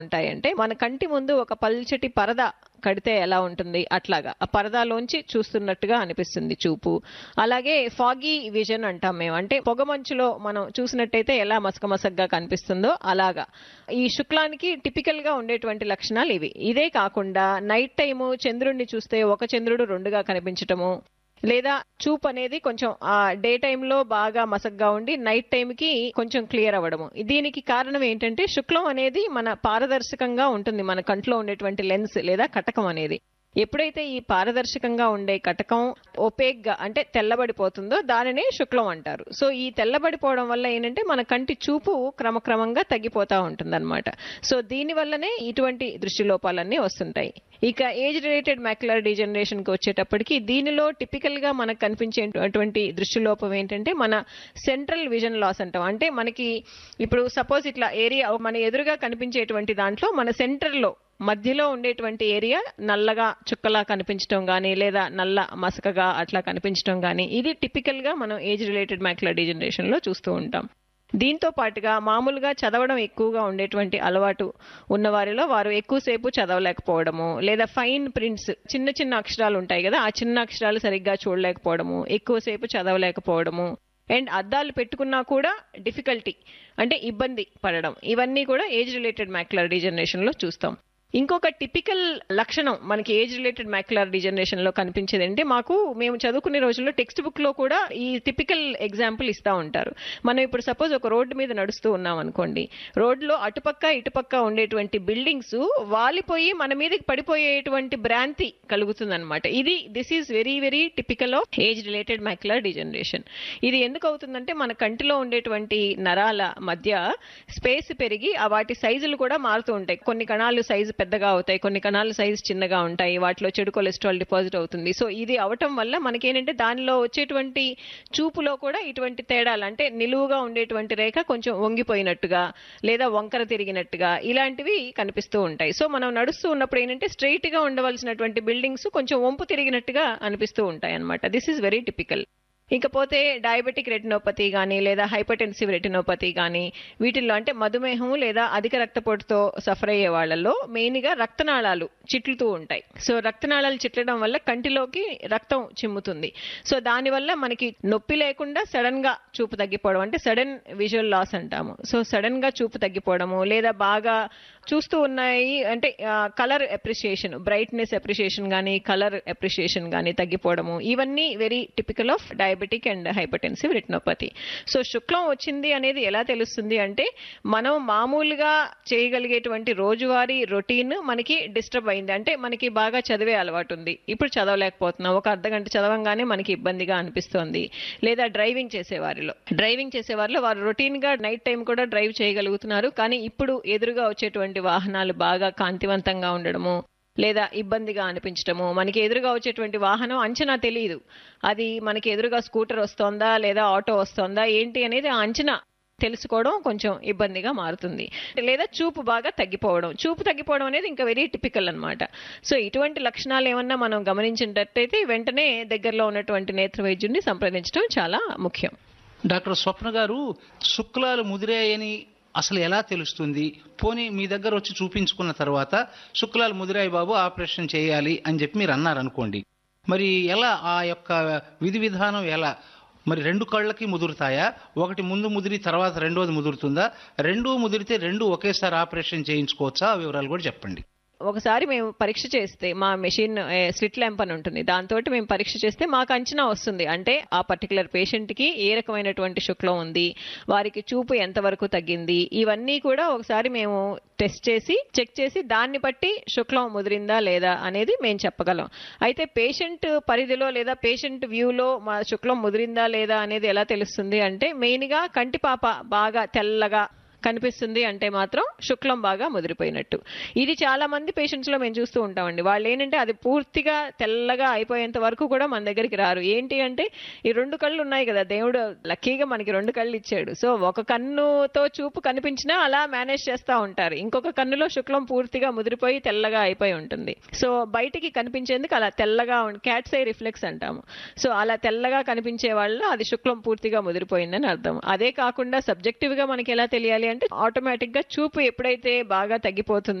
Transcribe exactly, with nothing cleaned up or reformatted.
ఉంటాయంటే మన కంటి ముందు ఒక పల్చటి పరద కడితే ఎలా ఉంటుంది అట్లాగా ఆ పరదాలోంచి చూస్తున్నట్టుగా అనిపిస్తుంది చూపు. అలాగే ఫాగీ విజన్ అంటాం మేము, అంటే పొగమంచులో మనం చూసినట్టయితే ఎలా మసక మసకగా కనిపిస్తుందో అలాగా. ఈ శుక్లానికి టిపికల్ గా ఉండేటువంటి లక్షణాలు ఇవి. ఇదే కాకుండా నైట్ టైము చంద్రుడిని చూస్తే ఒక చంద్రుడు రెండుగా కనిపించటము, లేదా చూపు అనేది కొంచెం ఆ డే టైంలో బాగా మసగ్గా ఉండి నైట్ టైంకి కొంచెం క్లియర్ అవ్వడము. దీనికి కారణం ఏంటంటే శుక్లం అనేది మన పారదర్శకంగా ఉంటుంది, మన కంట్లో ఉండేటువంటి లెన్స్ లేదా కటకం అనేది. ఎప్పుడైతే ఈ పారదర్శకంగా ఉండే కటకం ఒపేక్ గా అంటే తెల్లబడిపోతుందో దానినే శుక్లం అంటారు. సో ఈ తెల్లబడిపోవడం వల్ల ఏంటంటే మన కంటి చూపు క్రమక్రమంగా తగ్గిపోతా ఉంటుంది అనమాట. సో దీని వల్లనే ఇటువంటి దృష్టి లోపాలన్నీ వస్తుంటాయి. ఇక ఏజ్ రిలేటెడ్ మ్యాక్యులర్ డిజనరేషన్ కి వచ్చేటప్పటికి దీనిలో టిపికల్ గా మనకు కనిపించేటువంటి దృష్టి లోపం ఏంటంటే మన సెంట్రల్ విజన్ లాస్ అంటాం. అంటే మనకి ఇప్పుడు సపోజ్ ఇట్లా ఏరియా మన ఎదురుగా కనిపించేటువంటి దాంట్లో మన సెంటర్ లో మధ్యలో ఉండేటువంటి ఏరియా నల్లగా చుక్కలా కనిపించడం గానీ లేదా నల్ల మసకగా అట్లా కనిపించడం గానీ ఇది టిపికల్ గా మనం ఏజ్ రిలేటెడ్ మ్యాక్యులర్ డిజనరేషన్ లో చూస్తూ ఉంటాం. దీంతో పాటుగా మామూలుగా చదవడం ఎక్కువగా ఉండేటువంటి అలవాటు ఉన్నవారిలో వారు ఎక్కువసేపు చదవలేకపోవడము, లేదా ఫైన్ ప్రింట్స్ చిన్న చిన్న అక్షరాలు ఉంటాయి కదా, ఆ చిన్న అక్షరాలు సరిగ్గా చూడలేకపోవడము, ఎక్కువసేపు చదవలేకపోవడము, అండ్ అద్దాలు పెట్టుకున్నా కూడా డిఫికల్టీ అంటే ఇబ్బంది పడడం, ఇవన్నీ కూడా ఏజ్ రిలేటెడ్ మ్యాక్యులర్ డిజనరేషన్ లో చూస్తాం. ఇంకొక టిపికల్ లక్షణం మనకి ఏజ్ రిలేటెడ్ మ్యాక్యులర్ డిజనరేషన్ లో కనిపించేది అంటే మాకు మేము చదువుకునే రోజుల్లో టెక్స్ట్ బుక్ లో కూడా ఈ టిపికల్ ఎగ్జాంపుల్ ఇస్తా ఉంటారు. మనం ఇప్పుడు సపోజ్ ఒక రోడ్డు మీద నడుస్తూ ఉన్నాం అనుకోండి, రోడ్లో అటుపక్క ఇటుపక్క ఉండేటువంటి బిల్డింగ్స్ వాలిపోయి మన మీదకి పడిపోయేటువంటి భ్రాంతి కలుగుతుంది అనమాట. ఇది this is very very typical of age related macular degeneration. ఇది ఎందుకు అవుతుందంటే మన కంటిలో ఉండేటువంటి నరాల మధ్య స్పేస్ పెరిగి ఆ వాటి సైజులు కూడా మారుతూ ఉంటాయి. కొన్ని కణాలు సైజు పెద్దగా అవుతాయి, కొన్ని కణాలు సైజు చిన్నగా ఉంటాయి, వాటిలో చెడు కొలెస్ట్రాల్ డిపాజిట్ అవుతుంది. సో ఇది అవటం వల్ల మనకేంటంటే దానిలో వచ్చేటువంటి చూపులో కూడా ఇటువంటి తేడాలు అంటే నిలువుగా ఉండేటువంటి రేఖ కొంచెం వంగిపోయినట్టుగా లేదా వంకర తిరిగినట్టుగా ఇలాంటివి కనిపిస్తూ ఉంటాయి. సో మనం నడుస్తూ ఉన్నప్పుడు ఏంటంటే స్ట్రైట్ గా ఉండవలసినటువంటి బిల్డింగ్స్ కొంచెం వంపు తిరిగినట్టుగా అనిపిస్తూ ఉంటాయి అనమాట. This is very typical. ఇకపోతే డయాబెటిక్ రెటినోపతి కానీ లేదా హైపర్టెన్సివ్ రెటినోపతి కానీ వీటిల్లో అంటే మధుమేహం లేదా అధిక రక్తపోటుతో సఫర్ అయ్యే వాళ్ళల్లో మెయిన్ గా రక్తనాళాలు చిట్లుతూ ఉంటాయి. సో రక్తనాళాలు చిట్లడం వల్ల కంటిలోకి రక్తం చిమ్ముతుంది. సో దానివల్ల మనకి నొప్పి లేకుండా సడన్ గా చూపు తగ్గిపోవడం అంటే సడన్ విజువల్ లాస్ అంటాము. సో సడన్ గా చూపు తగ్గిపోవడము, లేదా బాగా చూస్తూ ఉన్నాయి అంటే కలర్ అప్రిషియేషన్, బ్రైట్నెస్ అప్రిషియేషన్ కానీ కలర్ అప్రిషియేషన్ కానీ తగ్గిపోవడము, ఇవన్నీ very typical of diabetic and hypertensive retinopathy. So శుక్లం వచ్చింది అనేది ఎలా తెలుస్తుంది అంటే మనం మామూలుగా చేయగలిగేటువంటి రోజువారీ రొటీన్ మనకి డిస్టర్బ్ అయింది. అంటే మనకి బాగా చదివే అలవాటు ఉంది, ఇప్పుడు చదవలేకపోతున్నాం, ఒక అర్ధ గంట చదవంగానే మనకి ఇబ్బందిగా అనిపిస్తోంది. లేదా డ్రైవింగ్ చేసేవారిలో డ్రైవింగ్ చేసేవారిలో వారు రొటీన్ గా నైట్ టైం కూడా డ్రైవ్ చేయగలుగుతున్నారు, కానీ ఇప్పుడు ఎదురుగా వచ్చేటువంటి వాహనాలు బాగా కాంతివంతంగా ఉండడము లేదా ఇబ్బందిగా అనిపించడము, మనకి ఎదురుగా వచ్చేటువంటి వాహనం అంచనా తెలియదు, అది మనకి ఎదురుగా స్కూటర్ వస్తోందా లేదా ఆటో వస్తోందా ఏంటి అనేది ఆ అంచనా తెలుసుకోవడం కొంచెం ఇబ్బందిగా మారుతుంది. లేదా చూపు బాగా తగ్గిపోవడం, చూపు తగ్గిపోవడం అనేది ఇంకా వెరీ టిపికల్ అనమాట. సో ఇటువంటి లక్షణాలు ఏమన్నా మనం గమనించినట్టయితే వెంటనే దగ్గరలో ఉన్నటువంటి నేత్ర వైద్యుడిని సంప్రదించడం చాలా ముఖ్యం. డాక్టర్ స్వప్న గారు, శుక్లాలు ముదిరాయని అసలు ఎలా తెలుస్తుంది? పోనీ మీ దగ్గర వచ్చి చూపించుకున్న తర్వాత శుక్లాలు ముదిరాయి బాబు ఆపరేషన్ చేయాలి అని చెప్పి మీరు అన్నారనుకోండి, మరి ఎలా ఆ యొక్క విధి విధానం ఎలా? మరి రెండు కళ్ళకి ముదురుతాయా? ఒకటి ముందు ముదిరి తర్వాత రెండోది ముదురుతుందా? రెండు ముదిరితే రెండు ఒకేసారి ఆపరేషన్ చేయించుకోవచ్చా? ఆ వివరాలు కూడా చెప్పండి. ఒకసారి మేము పరీక్ష చేస్తే మా మెషిన్ స్లిట్ ల్యాంప్ అని ఉంటుంది, దాంతో మేము పరీక్ష చేస్తే మాకు అంచనా వస్తుంది. అంటే ఆ పర్టికులర్ పేషెంట్ కి ఏ రకమైనటువంటి శుక్లం ఉంది, వారికి చూపు ఎంతవరకు తగ్గింది, ఇవన్నీ కూడా ఒకసారి మేము టెస్ట్ చేసి చెక్ చేసి దాన్ని బట్టి శుక్లం ముదిరిందా లేదా అనేది మేము చెప్పగలం. అయితే పేషెంట్ పరిధిలో లేదా పేషెంట్ వ్యూలో మా శుక్లం ముదిరిందా లేదా అనేది ఎలా తెలుస్తుంది అంటే మెయిన్ గా కంటిపాప బాగా తెల్లగా కనిపిస్తుంది అంటే మాత్రం శుక్లం బాగా ముదిరిపోయినట్టు. ఇది చాలా మంది పేషెంట్స్ లో మేము చూస్తూ ఉంటామండి. వాళ్ళు ఏంటంటే అది పూర్తిగా తెల్లగా అయిపోయేంత వరకు కూడా మన దగ్గరికి రారు. ఏంటి అంటే ఈ రెండు కళ్ళు ఉన్నాయి కదా, దేవుడు లక్కీగా మనకి రెండు కళ్ళు ఇచ్చాడు. సో ఒక కన్నుతో చూపు కనిపించినా అలా మేనేజ్ చేస్తూ ఉంటారు, ఇంకొక కన్నులో శుక్లం పూర్తిగా ముదిరిపోయి తెల్లగా అయిపోయి ఉంటుంది. సో బయటికి కనిపించేందుకు అలా తెల్లగా క్యాట్స్ ఐ రిఫ్లెక్స్ అంటాము. సో అలా తెల్లగా కనిపించే వాళ్ళు అది శుక్లం పూర్తిగా ముదిరిపోయిందని అర్థం. అదే కాకుండా సబ్జెక్టివ్ గా మనకి ఎలా తెలియాలి అంటే ఆటోమేటిక్ గా చూపు ఎప్పుడైతే బాగా తగ్గిపోతుందో